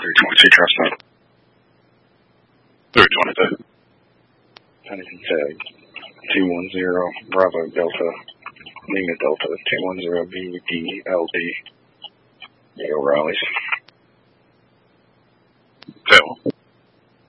322 Trust 322. Huntington tag 210 Bravo Delta Lima Delta 210 BDLD. O'Reilly's.